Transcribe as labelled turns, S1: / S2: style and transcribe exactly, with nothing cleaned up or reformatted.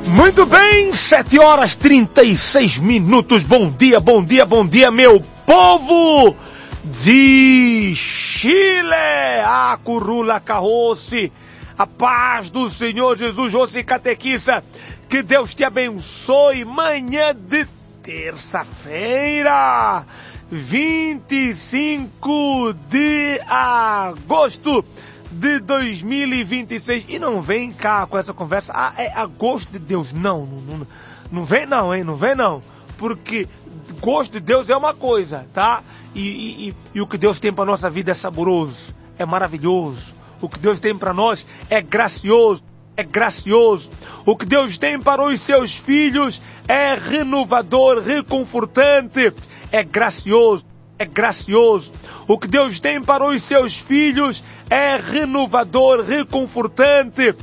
S1: Muito bem, sete horas e trinta e seis minutos. Bom dia, bom dia, bom dia, meu povo de Chile. A curula carroce, a paz do Senhor Jesus, José Catequista. Que Deus te abençoe. Manhã de terça-feira, vinte e cinco de agosto de dois mil e vinte e seis. E não vem cá com essa conversa, ah, é agosto de Deus. Não, não, não, não vem não, hein? Não vem não. Porque gosto de Deus é uma coisa, tá? E, e, e, e o que Deus tem para nossa vida é saboroso, é maravilhoso. O que Deus tem para nós é gracioso, é gracioso. O que Deus tem para os seus filhos é renovador, reconfortante, é gracioso. É gracioso. O que Deus tem para os seus filhos é renovador, reconfortante,